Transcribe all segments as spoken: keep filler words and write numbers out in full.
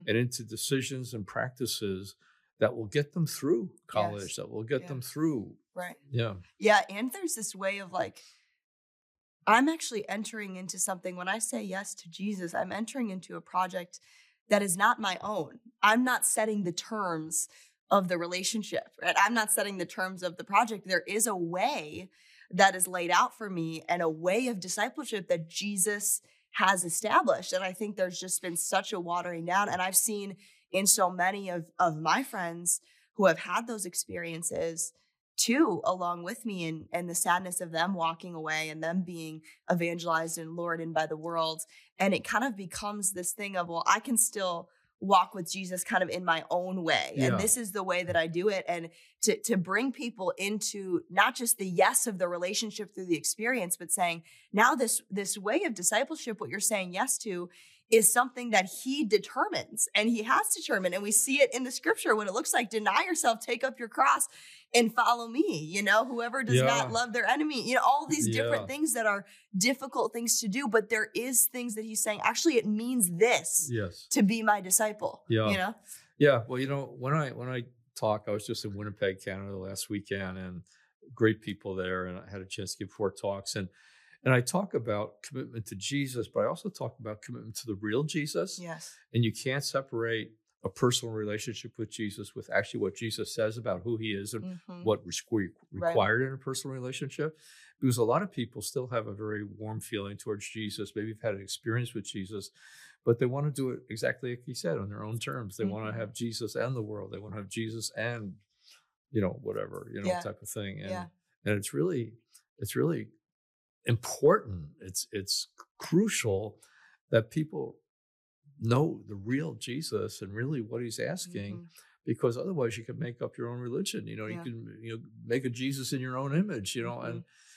and into decisions and practices that will get them through college, yes. that will get yeah. them through. Right. Yeah. Yeah. And there's this way of like, I'm actually entering into something. When I say yes to Jesus, I'm entering into a project that is not my own. I'm not setting the terms of the relationship, right? I'm not setting the terms of the project. There is a way that is laid out for me and a way of discipleship that Jesus has established. And I think there's just been such a watering down. And I've seen in so many of, of my friends who have had those experiences too, along with me, and, and the sadness of them walking away and them being evangelized and lured in by the world. And it kind of becomes this thing of, well, I can still walk with Jesus kind of in my own way. Yeah. And this is the way that I do it. And to, to bring people into not just the yes of the relationship through the experience, but saying now this, this way of discipleship, what you're saying yes to is something that he determines and he has determined. And we see it in the scripture when it looks like deny yourself, take up your cross and follow me. You know, whoever does yeah. not love their enemy, you know, all these different yeah. things that are difficult things to do. But there is things that he's saying, actually, it means this yes. to be my disciple, yeah. you know? Yeah. Well, you know, when I, when I talk, I was just in Winnipeg, Canada last weekend, and great people there. And I had a chance to give four talks, and And I talk about commitment to Jesus, but I also talk about commitment to the real Jesus. Yes. And you can't separate a personal relationship with Jesus with actually what Jesus says about who he is and mm-hmm. what is required right. in a personal relationship. Because a lot of people still have a very warm feeling towards Jesus. Maybe you've had an experience with Jesus, but they want to do it exactly like he said, on their own terms. They mm-hmm. want to have Jesus and the world. They want to have Jesus and, you know, whatever, you know, yeah. type of thing. And, yeah. and it's really, it's really, important. It's it's crucial that people know the real Jesus and really what he's asking, mm-hmm. because otherwise you can make up your own religion. You know, yeah. you can you know make a Jesus in your own image. You know, mm-hmm.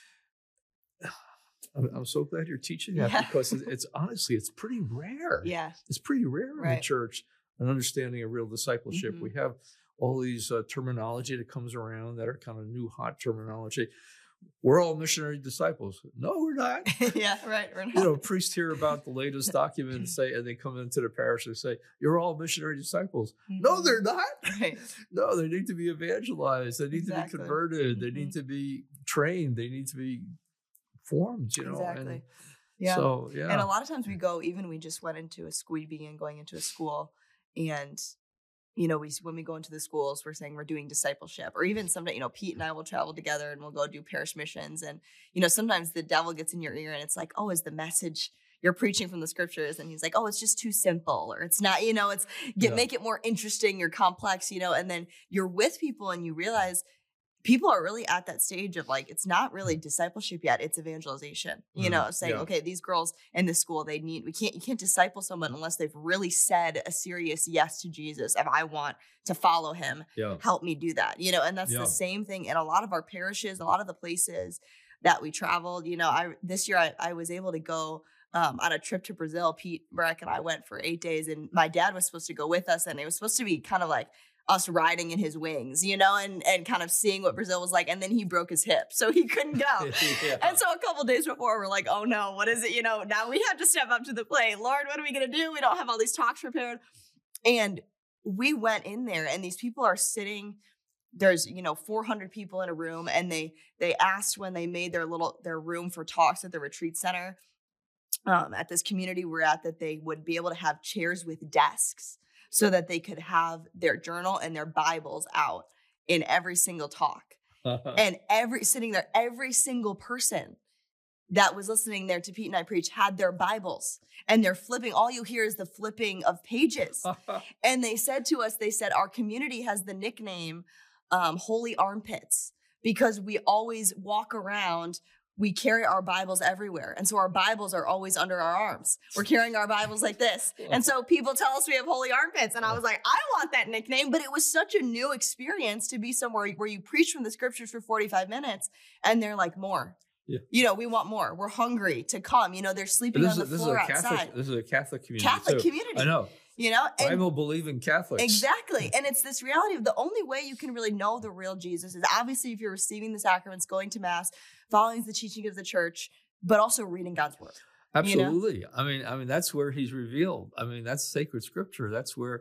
and I'm, I'm so glad you're teaching that yeah. because it's, it's honestly it's pretty rare. Yeah, it's pretty rare right. in the church, an understanding of real discipleship. Mm-hmm. We have all these uh, terminology that comes around that are kind of new hot terminology. We're all missionary disciples. No, we're not. yeah, right. We're not. You know, priests hear about the latest document and say, and they come into the parish and say, "You're all missionary disciples." Mm-hmm. No, they're not. Right. No, they need to be evangelized. They need exactly. to be converted. Mm-hmm. They need to be trained. They need to be formed. You know, exactly. And yeah. So yeah. And a lot of times we go. Even we just went into a school. We began going into a school, and you know, we when we go into the schools, we're saying we're doing discipleship, or even someday, you know, Pete and I will travel together and we'll go do parish missions. And, you know, sometimes the devil gets in your ear and it's like, oh, is the message you're preaching from the scriptures? And he's like, oh, it's just too simple, or it's not, you know, it's get, yeah. make it more interesting or complex, you know, and then you're with people and you realize people are really at that stage of like, it's not really discipleship yet. It's evangelization, you mm, know, saying, yeah. okay, these girls in this school, they need, we can't, you can't disciple someone unless they've really said a serious yes to Jesus. If I want to follow him, yeah. help me do that, you know, and that's yeah. the same thing in a lot of our parishes, a lot of the places that we traveled, you know, I, this year I, I was able to go Um, on a trip to Brazil. Pete Breck and I went for eight days and my dad was supposed to go with us, and it was supposed to be kind of like us riding in his wings, you know, and, and kind of seeing what Brazil was like. And then he broke his hip, so he couldn't go. yeah. And so a couple days before, we're like, oh no, what is it? You know, now we have to step up to the plate. Lord, what are we going to do? We don't have all these talks prepared. And we went in there and these people are sitting, there's, you know, four hundred people in a room. And they, they asked when they made their little, their room for talks at the retreat center, um, at this community we're at, that they would be able to have chairs with desks, so that they could have their journal and their Bibles out in every single talk. And every sitting there, every single person that was listening there to Pete and I preach had their Bibles, and they're flipping. All you hear is the flipping of pages. And they said to us, they said, our community has the nickname um, Holy Armpits, because we always walk around. We carry our Bibles everywhere. And so our Bibles are always under our arms. We're carrying our Bibles like this. And so people tell us we have holy armpits. And I was like, I want that nickname. But it was such a new experience to be somewhere where you preach from the scriptures for forty-five minutes. And they're like, more. Yeah. You know, we want more. We're hungry to come. You know, they're sleeping on the is, floor this is a Catholic, outside. This is a Catholic community. Catholic too. community. I know. You know, and Bible believing Catholics. Exactly. And it's this reality of the only way you can really know the real Jesus is obviously if you're receiving the sacraments, going to mass, following the teaching of the church, but also reading God's word. Absolutely. You know? I mean, I mean, that's where he's revealed. I mean, that's sacred scripture. That's where